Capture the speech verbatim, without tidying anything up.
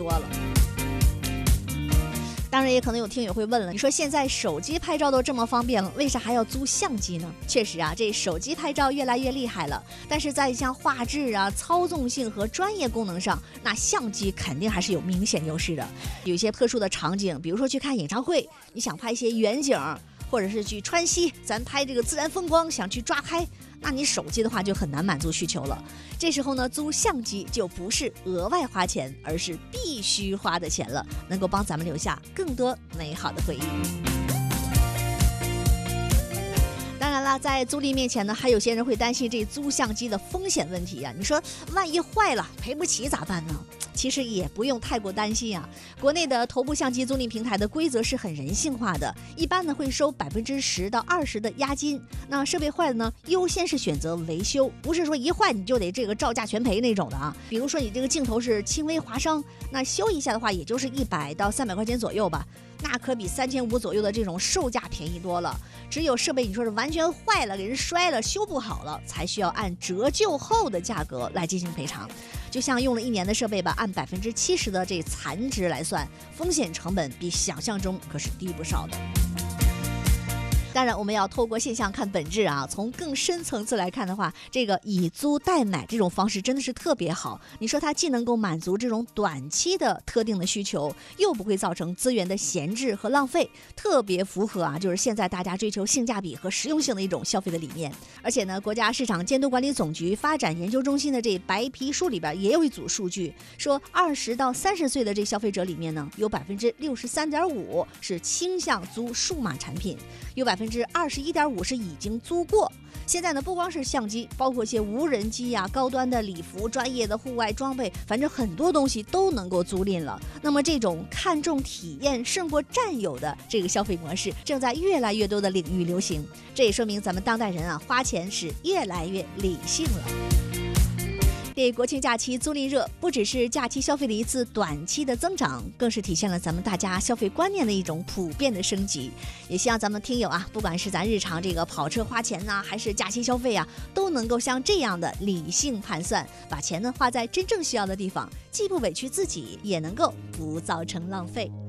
多了。当然也可能有听友会问了，你说现在手机拍照都这么方便了，为啥还要租相机呢？确实啊，这手机拍照越来越厉害了，但是在像画质啊、操纵性和专业功能上，那相机肯定还是有明显优势的。有一些特殊的场景，比如说去看演唱会，你想拍一些远景，或者是去川西咱拍这个自然风光，想去抓拍，那你手机的话就很难满足需求了。这时候呢，租相机就不是额外花钱，而是必须花的钱了，能够帮咱们留下更多美好的回忆。当然了，在租赁面前呢，还有些人会担心这租相机的风险问题啊。你说万一坏了赔不起咋办呢？其实也不用太过担心啊。国内的头部相机租赁平台的规则是很人性化的，一般呢会收百分之十到二十的押金。那设备坏了呢，优先是选择维修，不是说一坏你就得这个照价全赔那种的啊。比如说你这个镜头是轻微划伤，那修一下的话也就是一百到三百块钱左右吧，那可比三千五左右的这种售价便宜多了。只有设备你说是完全坏了，给人摔了，修不好了，才需要按折旧后的价格来进行赔偿。就像用了一年的设备吧，按百分之七十的这残值来算，风险成本比想象中可是低不少的。当然我们要透过现象看本质啊，从更深层次来看的话，这个以租代买这种方式真的是特别好。你说它既能够满足这种短期的特定的需求，又不会造成资源的闲置和浪费，特别符合啊就是现在大家追求性价比和实用性的一种消费的理念。而且呢，国家市场监督管理总局发展研究中心的这白皮书里边也有一组数据，说二十到三十岁的这消费者里面呢，有百分之六十三点五是倾向租数码产品，有百分之二十一点五是已经租过。现在呢，不光是相机，包括一些无人机呀、啊、高端的礼服、专业的户外装备，反正很多东西都能够租赁了。那么这种看重体验胜过占有的这个消费模式，正在越来越多的领域流行。这也说明咱们当代人啊，花钱是越来越理性了。这国庆假期租赁热，不只是假期消费的一次短期的增长，更是体现了咱们大家消费观念的一种普遍的升级。也希望咱们听友啊，不管是咱日常这个跑车花钱呐、啊，还是假期消费啊，都能够像这样的理性盘算，把钱呢花在真正需要的地方，既不委屈自己，也能够不造成浪费。